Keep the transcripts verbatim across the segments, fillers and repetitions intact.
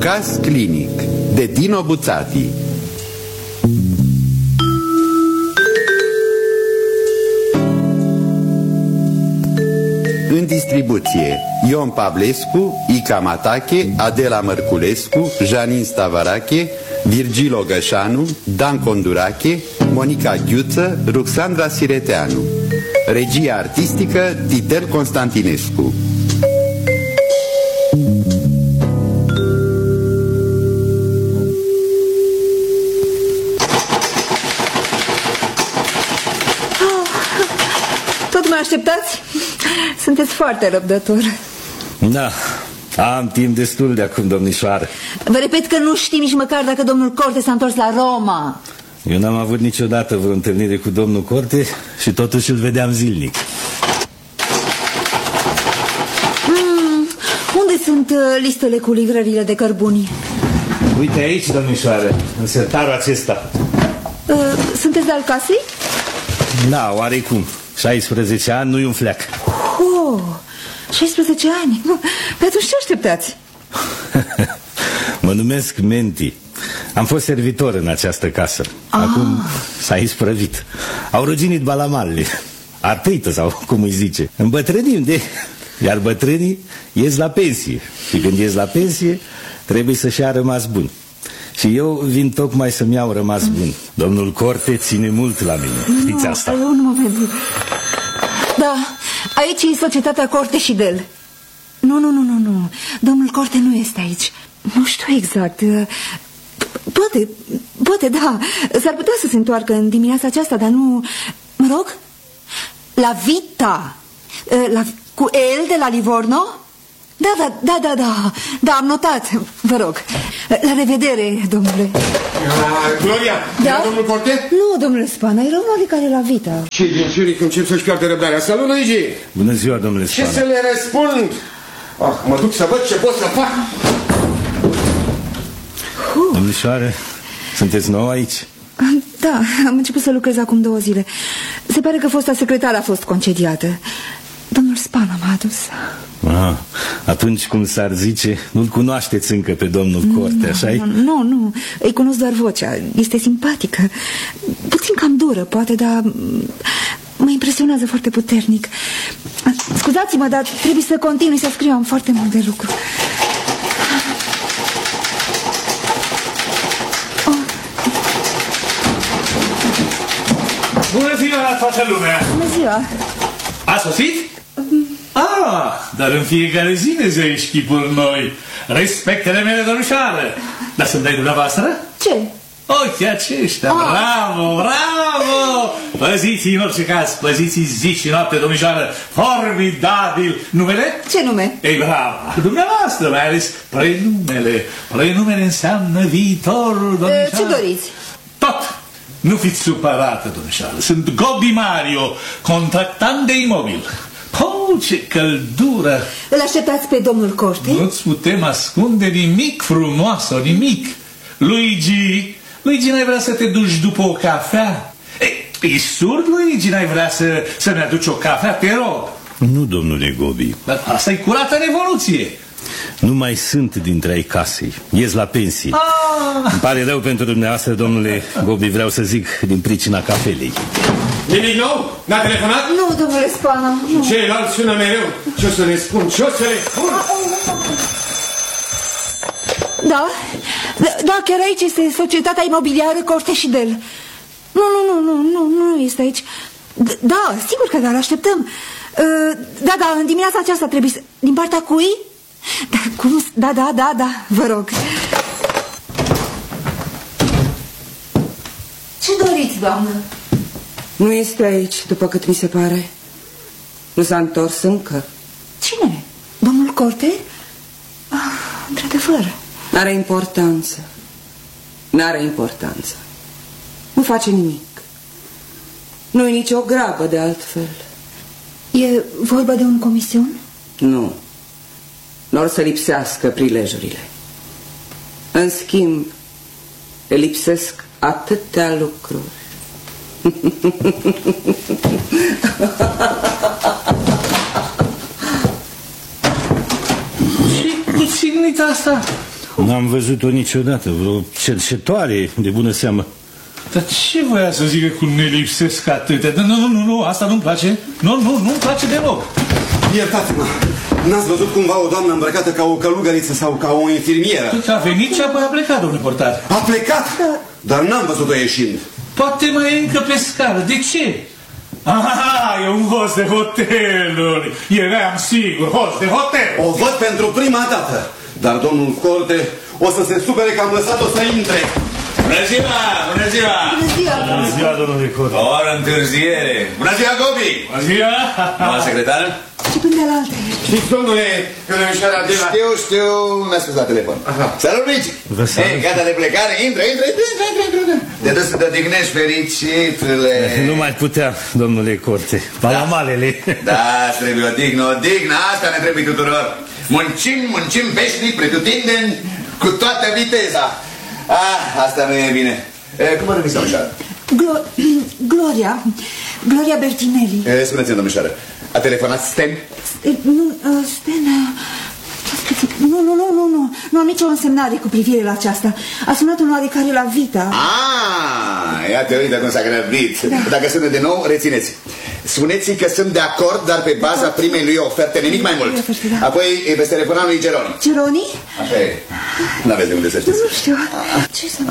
Caz clinic de Dino Buzzati. În distribuție Ion Pavlescu, Ica Matache, Adela Mărculescu, Janin Stavarache, Virgil Ogășanu, Dan Condurache, Monica Ghiuță, Ruxandra Sireteanu. Regia artistică Titel Constantinescu. Tot mă așteptați? Sunteți foarte răbdător. Da, am timp destul de acum, domnișoară. Vă repet că nu știm nici măcar dacă domnul Corte s-a întors la Roma. Eu n-am avut niciodată vreo întâlnire cu domnul Corte și totuși îl vedeam zilnic. mm, Unde sunt uh, listele cu livrările de cărbuni? Uite aici, domnișoară, în sertarul acesta. uh, Sunteți de al casei? Da, oarecum. șaisprezece ani, nu-i un fleac. Oh, șaisprezece ani. Pe atunci ce așteptați? Mă numesc Menti. Am fost servitor în această casă. ah. Acum s-a isprăvit. Au ruginit balamalele. Artrită sau cum îi zice. Îmbătrânim de... Iar bătrânii ies la pensie. Și când ies la pensie trebuie să-și ia rămas bun. Și eu vin tocmai să-mi iau rămas bun. Domnul Corte ține mult la mine. Știți asta? Nu, un moment. Da, aici e societatea Corte și Del. Nu, nu, nu, nu, nu. Domnul Corte nu este aici. Nu știu exact. Poate, poate, da. S-ar putea să se întoarcă în dimineața aceasta, dar nu... Mă rog? La Vita. La... Cu el de la Livorno? Da, da, da, da, da. Da, am notat. Vă rog. La revedere, domnule. Ah, Gloria, da? Domnul Corte? Nu, domnule Spana, era unul care la Vita. Ce din Zurich încep să-și piardă răbdarea. Salut, Luigi! Bună ziua, domnule Spana. Ce să le răspund? Ah, mă duc să văd ce pot să fac. Uh. Domnișoare, sunteți nou aici? Da, am început să lucrez acum două zile. Se pare că fosta secretară a fost concediată. Domnul Spana m-a adus. Ah, atunci, cum s-ar zice, nu-l cunoașteți încă pe domnul Corte, așa-i? Nu, nu, nu, îi cunosc doar vocea. Este simpatică. Puțin cam dură, poate, dar mă impresionează foarte puternic. Scuzați-mă, dar trebuie să continui să scriu. Am foarte mult de lucru. Oh. Bună ziua la toată lumea! Bună ziua! A sosit? Ah, dar în fiecare zi ne zeiești chipuri noi. Respectele mele, domnișoară. Dar să-mi dai dumneavoastră? Ce? Ochii aceștia, ah. bravo, bravo! Păziți-i în orice caz, păziți-i zi și noapte, domnișoară. Formidabil! Numele? Ce nume? Ei, bravo! Dumneavoastră, mai ales prenumele. Prenumele înseamnă viitorul, domnișoară. E, ce doriți? Tot! Nu fiți supărată, domnișoară. Sunt Gobi Mario, contractant de imobil. Oh, ce căldură! Îl așteptați pe domnul Corte? Nu-ți putem ascunde nimic, frumoasă, nimic. Luigi, Luigi, n-ai vrea să te duci după o cafea? E, ești surd, Luigi? N-ai vrea să, să ne aduci o cafea? Te rog. Nu, domnule Gobi. Dar asta e curată revoluție. Nu mai sunt dintre ai casei. Ies la pensie. Ah. Îmi pare rău pentru dumneavoastră, domnule Gobi, vreau să zic, din pricina cafelei. Nimic nou? N-a telefonat? Nu, domnule Spana, nu. Ceilalți sună mereu. Ce o să le spun? Ce o să le spun? Da, da, chiar aici este societatea imobiliară Corte și Del. Nu, nu, nu, nu, nu, nu este aici. Da, sigur că da, îl așteptăm. Da, da, în dimineața aceasta trebuie să... Din partea cui? Da, cum? Da, da, da, da, vă rog. Ce doriți, doamnă? Nu este aici, după cât mi se pare. Nu s-a întors încă. Cine? Domnul Corte? Ah, într-adevăr. N-are importanță. N-are importanță. Nu face nimic. Nu-i nicio grabă de altfel. E vorba de un comision? Nu. N-or să lipsească prilejurile. În schimb, le lipsesc atâtea lucruri. Ce puțin uita asta? N-am văzut-o niciodată, vreo cercetoare de bună seamă. Dar ce voia să zică cu ne lipsesc atâtea? Nu, nu, nu, nu, asta nu-mi place. Nu, nu, nu-mi place deloc. Iertați-mă, n-ați văzut cumva o doamnă îmbrăcată ca o călugăriță sau ca o infirmieră? A venit și apoi a plecat, domnule portar. A plecat? Dar n-am văzut-o ieșind. Poate mai e încă pe scară. De ce? Aha, e un host de hoteluri. Eram sigur, host de hotel. O văd pentru prima dată. Dar domnul Corte o să se supere că am lăsat-o să intre. Bună ziua! Bună ziua! Bună ziua! Bună ziua, domnule Corte. O oră întârziere. Bună ziua, Gobi! Bună ziua! Doamna secretară? Și până de la alte. Știți, domnule, că ne mișcarea de la... Știu, știu, mi-a spus la telefon. Aha. Salut, Luigi! Vă salut. Ei, gata de plecare? Intră, intră, intră, intră, intră, intră. Te duci să te odihnești, fericitule. Nu mai putea, domnule Corte. Palamalele. Da, trebuie odihnă, odihnă, asta ne trebuie tuturor. Muncim, muncim veșnic, pretutindeni, cu toată viteza. Ah, asta nu e bine. E, cum vă numiți, domnișoară? Glo Gloria. Gloria Bertinelli. E, spuneți-mi, domnișoară, a telefonat Sten? E, Nu, uh, Sten... Nu, nu, nu, nu, nu. Nu am nicio însemnare cu privire la aceasta. A sunat un oarecare la Vita. Ah, iată, uite cum s-a grăbit. Da. Dacă sună de nou, rețineți. Spuneți că sunt de acord, dar pe baza primei lui oferte, nimic mai mult. Da. Apoi e peste telefonul lui Geroni. Geroni? Așa e. N-aveți de unde să știți. Nu știu. Ce să...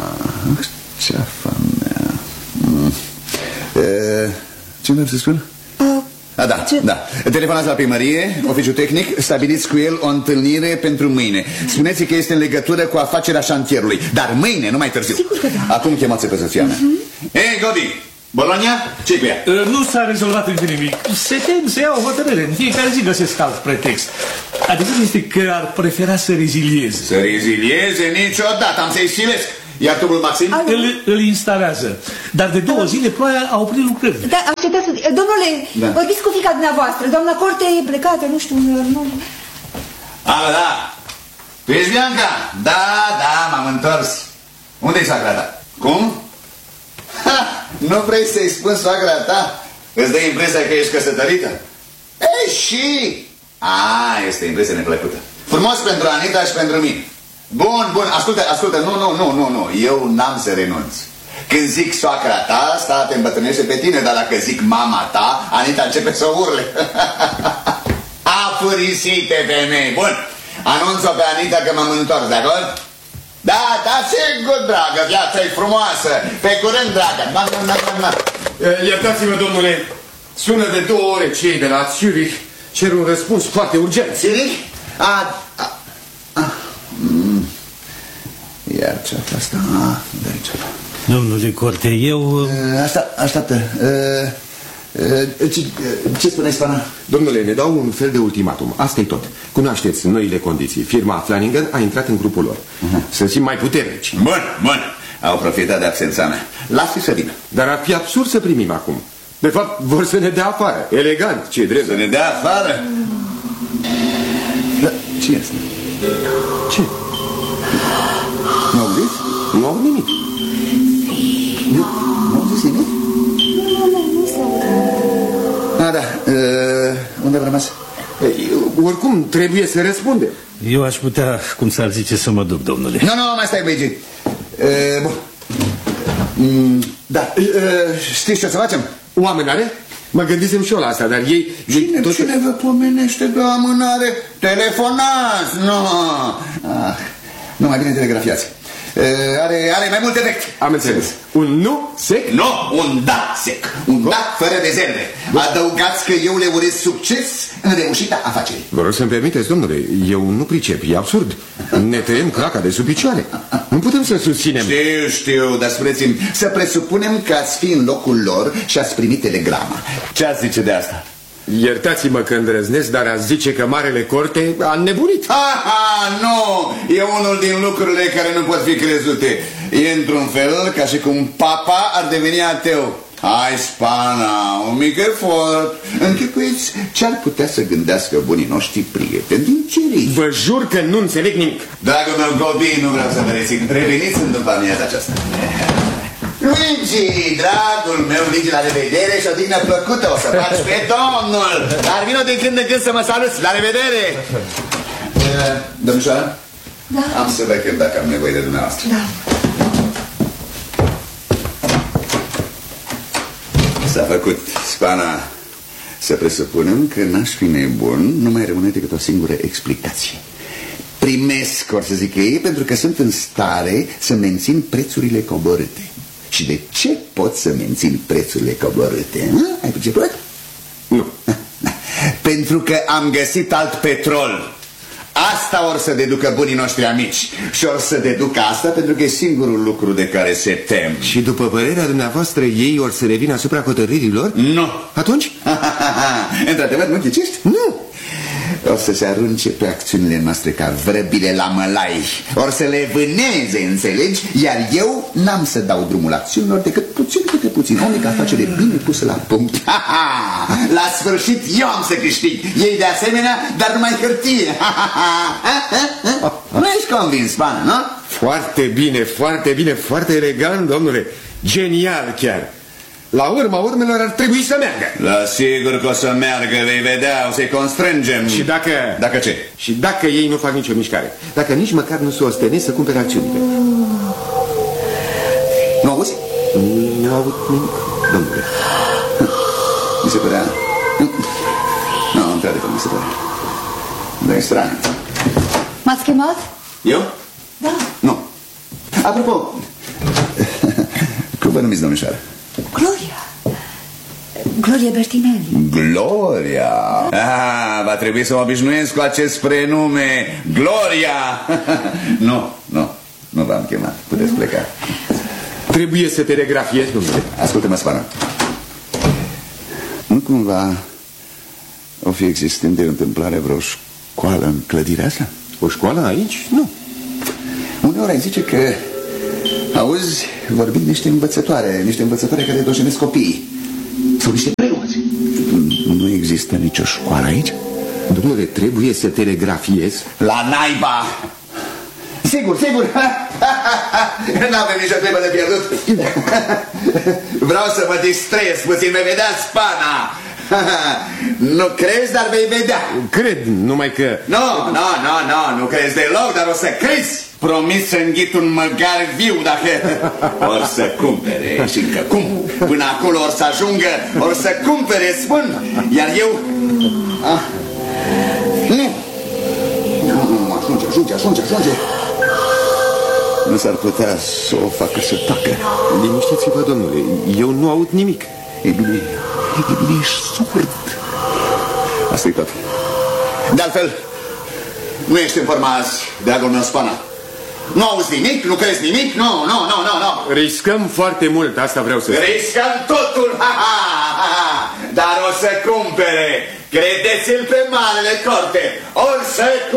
Ce mea. Mm. E, ce vreau să spun? Uh, A, da, ce? da. Telefonați la primărie, oficiul tehnic, stabiliți cu el o întâlnire pentru mâine. Spuneți că este în legătură cu afacerea șantierului. Dar mâine, nu mai târziu. Sigur că da. Acum chemați pe soția mea. Uh-huh. Ei, Gobi, Bologna, ce-i cu ea? Uh, Nu s-a rezolvat încă nimic. Se tem să ia o hotărâre. În fiecare zi găsesc alt pretext. Adevărul este că ar prefera să rezilieze. Să rezilieze niciodată, am să-i silesc. Iar tubul Maxim? Îl, îl instalează. Dar de două zile ploaia a oprit lucrările. Da, așteptați, domnule, Da. vorbiți cu fiica dumneavoastră. Doamna Corte e plecată, nu știu, nu... Alo, da. Tu ești Bianca? Da, da, m-am întors. Unde-i soacra ta? Cum? Ha, nu vrei să-i spun soacra ta? Îți dă impresia că ești căsătorită? Ei, și... A, este impresia neplăcută. Frumos pentru Anita și pentru mine. Bun, bun, ascultă, ascultă, nu, nu, nu, nu, nu, eu n-am să renunț. Când zic soacra ta, sta te îmbătrânește pe tine, dar dacă zic mama ta, Anita începe să urle. Afurisite femei, bun, anunț-o pe Anita că m-am întors, de acord? Da, da, sigur, dragă, viața e frumoasă, pe curând, dragă, na, na, na, na, na. Iertați-mă, domnule, sună de două ore cei de la Zurich, cer un răspuns foarte urgent. Zurich? A, a, a, mm. Iar ce-a asta? Ah, de aici. Domnule Corte, eu... Asta, așteaptă. Ce, ce spune Spana? Domnule, ne dau un fel de ultimatum. Asta e tot. Cunoașteți noile condiții. Firma Flanagan a intrat în grupul lor. Uh-huh. Să fim mai puternici. Bun, bun. Au profitat de absența mea. Lasă-i să vină. Dar ar fi absurd să primim acum. De fapt, vor să ne dea afară. Elegant, ce drept. Să ne dea afară? Da, ce este? Ce? Nu auziți? Nu au nimic. Nu, nu auziți nimic? A, da. Uh, unde am rămas? Ei, oricum, trebuie să răspundem. Eu aș putea, cum s-ar zice, să mă duc, domnule. Nu, nu, mai stai, băieți. Uh, bun. Mm, da, uh, știți ce o să facem? O amânare? Mă gândisem și eu la asta, dar ei... Cine, tot... cine vă pomenește de o amânare? Telefonați! Nu! Ah, nu, mai bine telegrafiați. Uh, are, are mai mult efect. Am înțeles. Un nu sec? Nu, un da sec. Un da fără rezerve. Adăugați că eu le urez succes în reușita afacerii. Vă rog să-mi permiteți, domnule, eu nu pricep, e absurd. Ne tăiem craca de sub picioare. Nu putem să susținem. Știu, știu, dar spuneți-mi, să presupunem că ați fi în locul lor și ați primit telegrama. Ce ați zice de asta? Iertați-mă că îndrăznesc, dar ați zice că Marele Corte a înnebunit. Ha, ha, nu! E unul din lucrurile care nu pot fi crezute. E într-un fel ca și cum papa ar deveni ateu. Hai, Spana, un mic efort. Închipuiți ce-ar putea să gândească bunii noștri prieteni din Zurich. Vă jur că nu înțeleg nimic. Dragul meu copii, nu vreau să vă rețin. Reveniți în după amiaza aceasta. Luigi, dragul meu, Luigi, la revedere și o dignă plăcută. O să faci pe domnul. Dar vino din când în când să mă saluți. La revedere. uh, Domnișoară, Da. Am să vă când dacă am nevoie de dumneavoastră. Da. S-a făcut, Spana. Să presupunem că n-aș fi nebun, nu mai rămâne decât o singură explicație. Primesc, or să zic ei, pentru că sunt în stare să mențin prețurile coborâte. Și de ce pot să mențin prețurile coborâte? Hă? Ai priceput? Nu. Pentru că am găsit alt petrol. Asta or să deducă bunii noștri amici. Și or să deducă asta pentru că e singurul lucru de care se tem. Și după părerea dumneavoastră, ei or să revină asupra hotărârilor? Nu. Atunci? Într-adevăr, nu ghicești? Nu. O să se arunce pe acțiunile noastre ca vrăbile la mălai. Or să le vâneze, înțelegi? Iar eu n-am să dau drumul acțiunilor decât puțin câte puțin. O mică afacere bine pusă la punct. La sfârșit eu am să câștig. Ei de asemenea, dar numai hârtie. Nu ești convins, Spana, nu? Foarte bine, foarte bine, foarte elegant, domnule. Genial chiar. La urma urmelor ar trebui să meargă. La sigur că o să meargă, vei vedea, o să-i constrângem. Și dacă... Dacă ce? Și dacă ei nu fac nicio mișcare. Dacă nici măcar nu se ostenesc să cumpere acțiunile. Nu auzi? Nu aud nimic, domnule. Mi se părea... Nu, într-adevăr, mi se părea. Dar e straniu. M-ați chemat? Eu? Da. Nu. Apropo, cum vă numiți, domnișoară? Gloria. Gloria Bertinelli. Gloria. Ah, va trebui să mă obișnuiesc cu acest prenume. Gloria. Nu, nu, nu v-am chemat. Puteți pleca. Trebuie să telegrafiezi, domnule. Ascultă-mă, Spana. Nu cumva o fi existând de întâmplare vreo școală în clădirea asta? O școală aici? Nu. Uneori ai zice că auzi vorbind niște învățătoare, niște învățătoare care dojenesc copiii. Sau niște preoți. Nu există nicio școală aici? Domnule, trebuie să telegrafiezi. La naiba! Sigur, sigur! N-avem nicio clipă de pierdut. Vreau să mă distrez puțin, vei vedea, Spana. Nu crezi, dar vei vedea. Cred, numai că... Nu, nu, nu, nu, nu crezi deloc, dar o să crezi. Promis să înghit un măgar viu dacă or să cumpere. Și încă cum? Până acolo or să ajungă, or să cumpere, spun. Iar eu... Ah. Nu. Nu, ajunge, ajunge, ajunge, ajunge. Nu s-ar putea să o facă să tacă. Liniștiți-vă, domnule, eu nu aud nimic. E bine, e bine, ești surd. Asta-i tot. De altfel, nu ești în forma azi, dragul meu, Spana. Nu auzi nimic, nu crezi nimic, nu, nu, nu, nu, nu. Riscăm foarte mult, asta vreau să spun. Riscăm totul, ha, ha, ha, ha. Dar o să cumpere, credeți-l pe marele corte, or să